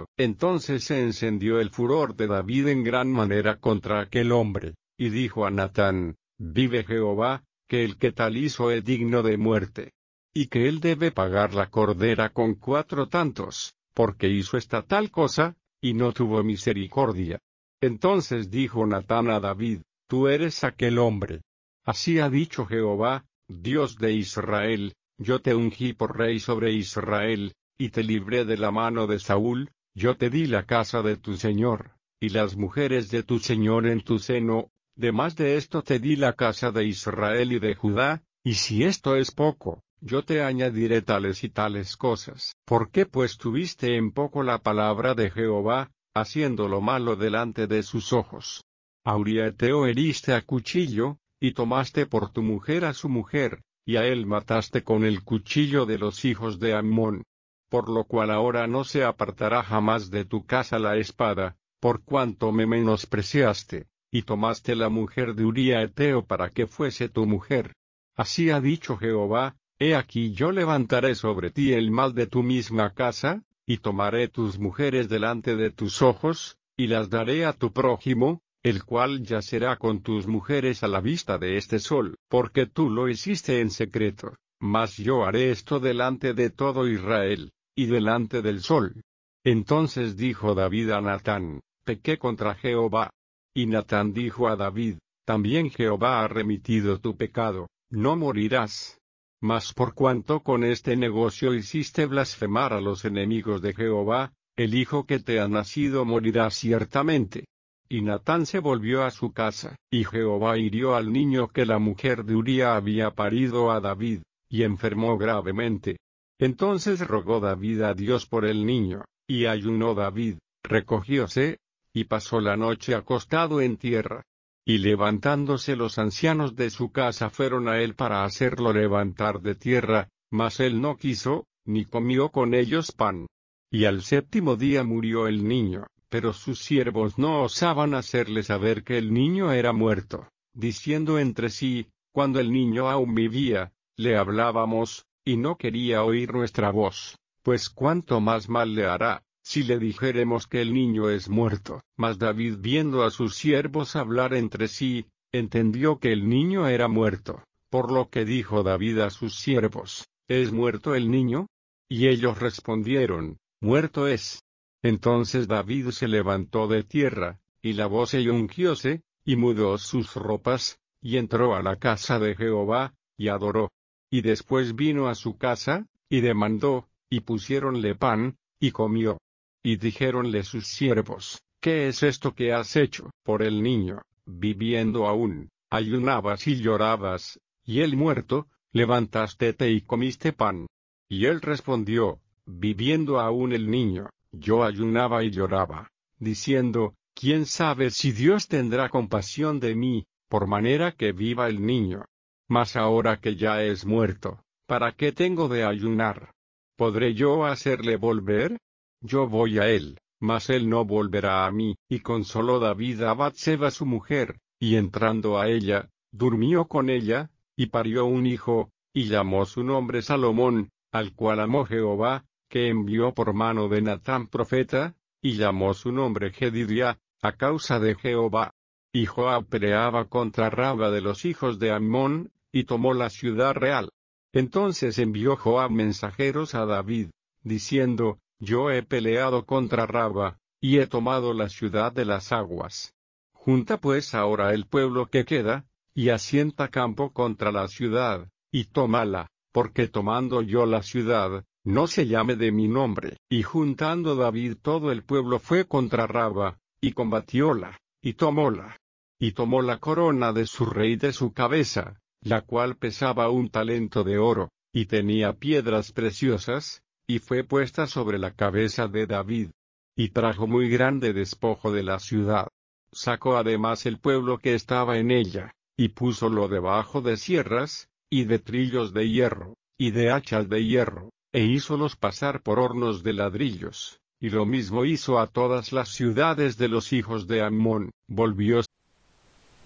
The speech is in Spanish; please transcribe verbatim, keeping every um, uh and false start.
Entonces se encendió el furor de David en gran manera contra aquel hombre, y dijo a Natán: Vive Jehová, que el que tal hizo es digno de muerte, y que él debe pagar la cordera con cuatro tantos, porque hizo esta tal cosa, y no tuvo misericordia. Entonces dijo Natán a David: Tú eres aquel hombre. Así ha dicho Jehová, Dios de Israel: Yo te ungí por rey sobre Israel, y te libré de la mano de Saúl. Yo te di la casa de tu señor, y las mujeres de tu señor en tu seno. Demás de esto te di la casa de Israel y de Judá, y si esto es poco, yo te añadiré tales y tales cosas. ¿Por qué pues tuviste en poco la palabra de Jehová, haciendo lo malo delante de sus ojos? A Uría Eteo heriste a cuchillo, y tomaste por tu mujer a su mujer, y a él mataste con el cuchillo de los hijos de Ammón. Por lo cual ahora no se apartará jamás de tu casa la espada, por cuanto me menospreciaste, y tomaste la mujer de Uría Eteo para que fuese tu mujer. Así ha dicho Jehová: He aquí yo levantaré sobre ti el mal de tu misma casa, y tomaré tus mujeres delante de tus ojos, y las daré a tu prójimo, el cual yacerá con tus mujeres a la vista de este sol, porque tú lo hiciste en secreto, mas yo haré esto delante de todo Israel, y delante del sol. Entonces dijo David a Natán: Pequé contra Jehová. Y Natán dijo a David: También Jehová ha remitido tu pecado, no morirás. Mas por cuanto con este negocio hiciste blasfemar a los enemigos de Jehová, el hijo que te ha nacido morirá ciertamente. Y Natán se volvió a su casa, y Jehová hirió al niño que la mujer de Uría había parido a David, y enfermó gravemente. Entonces rogó David a Dios por el niño, y ayunó David, recogióse, y pasó la noche acostado en tierra. Y levantándose los ancianos de su casa fueron a él para hacerlo levantar de tierra, mas él no quiso, ni comió con ellos pan. Y al séptimo día murió el niño, pero sus siervos no osaban hacerle saber que el niño era muerto, diciendo entre sí: Cuando el niño aún vivía, le hablábamos, y no quería oír nuestra voz, pues cuánto más mal le hará, si le dijéremos que el niño es muerto. Mas David, viendo a sus siervos hablar entre sí, entendió que el niño era muerto, por lo que dijo David a sus siervos: ¿Es muerto el niño? Y ellos respondieron: Muerto es. Entonces David se levantó de tierra, y lavóse y ungióse, y mudó sus ropas, y entró a la casa de Jehová, y adoró. Y después vino a su casa, y demandó, y pusiéronle pan, y comió. Y dijéronle sus siervos: ¿Qué es esto que has hecho por el niño? Viviendo aún, ayunabas y llorabas, y él muerto, levantástete y comiste pan. Y él respondió: Viviendo aún el niño, yo ayunaba y lloraba, diciendo: ¿Quién sabe si Dios tendrá compasión de mí, por manera que viva el niño? Mas ahora que ya es muerto, ¿para qué tengo de ayunar? ¿Podré yo hacerle volver? Yo voy a él, mas él no volverá a mí. Y consoló David a Batseba su mujer, y entrando a ella, durmió con ella, y parió un hijo, y llamó su nombre Salomón, al cual amó Jehová, que envió por mano de Natán profeta, y llamó su nombre Jedidia, a causa de Jehová. Y Joab peleaba contra Raba de los hijos de Ammón, y tomó la ciudad real. Entonces envió Joab mensajeros a David, diciendo: Yo he peleado contra Raba, y he tomado la ciudad de las aguas. Junta pues ahora el pueblo que queda, y asienta campo contra la ciudad, y tómala, porque tomando yo la ciudad, no se llame de mi nombre. Y juntando David todo el pueblo fue contra Raba, y combatióla, y tomóla. Y tomó la corona de su rey de su cabeza, la cual pesaba un talento de oro, y tenía piedras preciosas, y fue puesta sobre la cabeza de David. Y trajo muy grande despojo de la ciudad. Sacó además el pueblo que estaba en ella, y púsolo debajo de sierras, y de trillos de hierro, y de hachas de hierro, e hízolos pasar por hornos de ladrillos, y lo mismo hizo a todas las ciudades de los hijos de Ammón. Volvió